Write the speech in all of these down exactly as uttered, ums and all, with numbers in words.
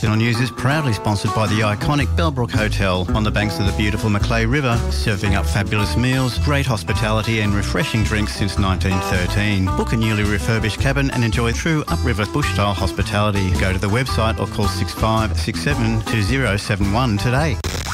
National News is proudly sponsored by the iconic Bellbrook Hotel on the banks of the beautiful Macleay River, serving up fabulous meals, great hospitality and refreshing drinks since nineteen thirteen. Book a newly refurbished cabin and enjoy true upriver bush-style hospitality. Go to the website or call six five six seven two zero seven one today.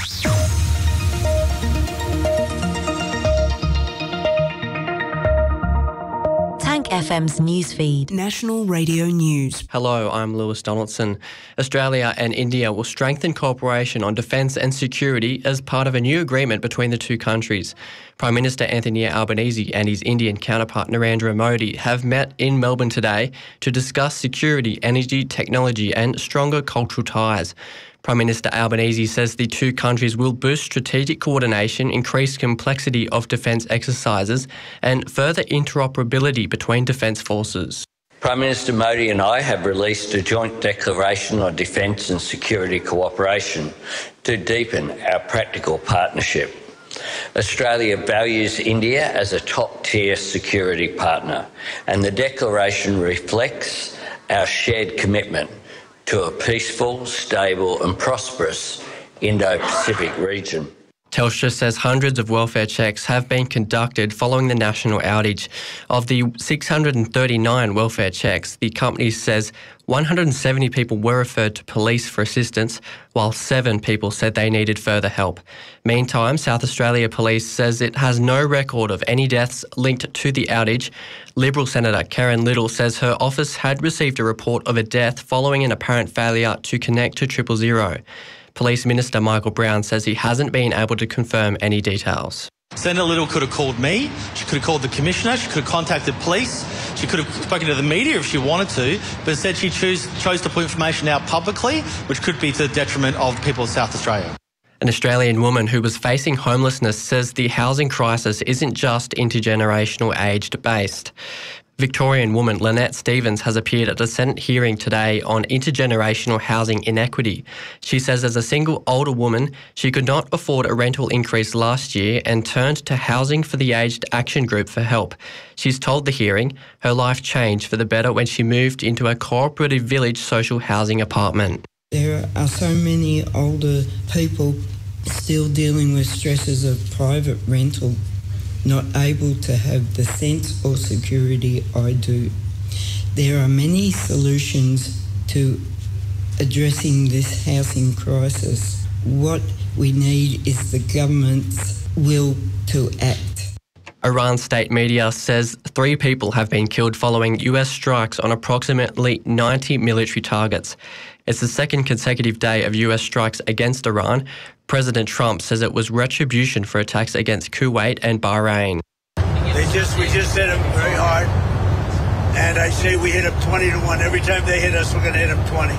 F M's newsfeed. National Radio News. Hello, I'm Lewis Donaldson. Australia and India will strengthen cooperation on defence and security as part of a new agreement between the two countries. Prime Minister Anthony Albanese and his Indian counterpart Narendra Modi have met in Melbourne today to discuss security, energy, technology and stronger cultural ties. Prime Minister Albanese says the two countries will boost strategic coordination, increase complexity of defence exercises and further interoperability between defence forces. Prime Minister Modi and I have released a joint declaration on defence and security cooperation to deepen our practical partnership. Australia values India as a top-tier security partner, and the declaration reflects our shared commitment to a peaceful, stable and prosperous Indo-Pacific region. Telstra says hundreds of welfare checks have been conducted following the national outage. Of the six hundred thirty-nine welfare checks, the company says one hundred seventy people were referred to police for assistance, while seven people said they needed further help. Meantime, South Australia Police says it has no record of any deaths linked to the outage. Liberal Senator Karen Little says her office had received a report of a death following an apparent failure to connect to triple zero. Police Minister Michael Brown says he hasn't been able to confirm any details. Senator Little could have called me, she could have called the Commissioner, she could have contacted police, she could have spoken to the media if she wanted to, but instead she choose, chose to put information out publicly, which could be to the detriment of the people of South Australia. An Australian woman who was facing homelessness says the housing crisis isn't just intergenerational aged based. Victorian woman Lynette Stevens has appeared at a Senate hearing today on intergenerational housing inequity. She says as a single older woman, she could not afford a rental increase last year and turned to Housing for the Aged Action Group for help. She's told the hearing her life changed for the better when she moved into a cooperative village social housing apartment. There are so many older people still dealing with stresses of private rental, not able to have the sense or security I do. There are many solutions to addressing this housing crisis. What we need is the government's will to act. Iran state media says three people have been killed following U S strikes on approximately ninety military targets. It's the second consecutive day of U S strikes against Iran. President Trump says it was retribution for attacks against Kuwait and Bahrain. They just, we just hit them very hard, and I say we hit them twenty to one. Every time they hit us, we're going to hit them twenty.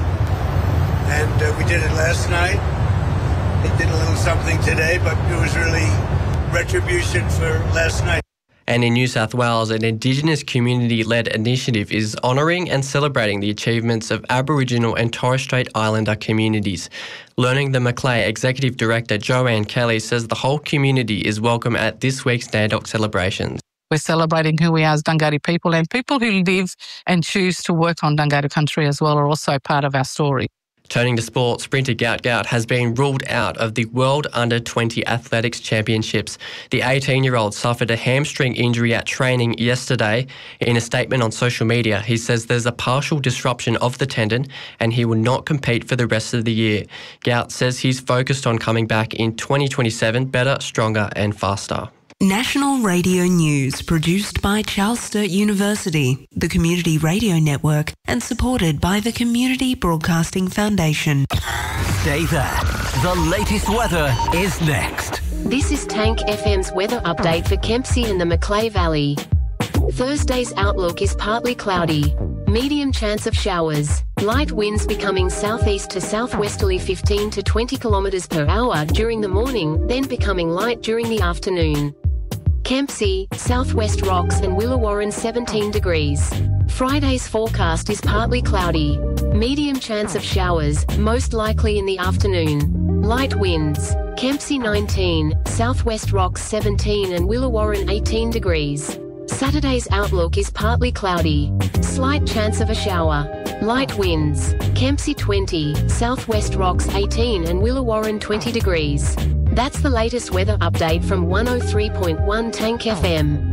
And uh, we did it last night. They did a little something today, but it was really retribution for last night. And in New South Wales, an Indigenous community-led initiative is honouring and celebrating the achievements of Aboriginal and Torres Strait Islander communities. Learning the Macleay Executive Director Joanne Kelly says the whole community is welcome at this week's NAIDOC celebrations. We're celebrating who we are as Dungari people, and people who live and choose to work on Dungari country as well are also part of our story. Turning to sport, sprinter Gout Gout has been ruled out of the World Under twenty Athletics Championships. The eighteen-year-old suffered a hamstring injury at training yesterday. In a statement on social media, he says there's a partial disruption of the tendon and he will not compete for the rest of the year. Gout says he's focused on coming back in twenty twenty-seven better, stronger and faster. National Radio News, produced by Charles Sturt University, the Community Radio Network, and supported by the Community Broadcasting Foundation. Stay there. The latest weather is next. This is Tank F M's weather update for Kempsey and the Macleay Valley. Thursday's outlook is partly cloudy. Medium chance of showers. Light winds becoming southeast to southwesterly fifteen to twenty kilometres per hour during the morning, then becoming light during the afternoon. Kempsey, Southwest Rocks and Willawarrin seventeen degrees. Friday's forecast is partly cloudy. Medium chance of showers, most likely in the afternoon. Light winds. Kempsey nineteen, Southwest Rocks seventeen and Willawarrin eighteen degrees. Saturday's outlook is partly cloudy. Slight chance of a shower. Light winds, Kempsey twenty, Southwest Rocks eighteen and Willawarren twenty degrees. That's the latest weather update from one oh three point one Tank F M.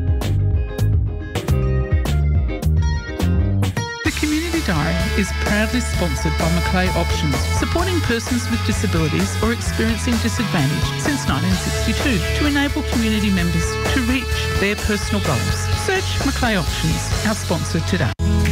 The Community Diary is proudly sponsored by Macleay Options, supporting persons with disabilities or experiencing disadvantage since nineteen sixty-two to enable community members to reach their personal goals. Search Macleay Options, our sponsor today.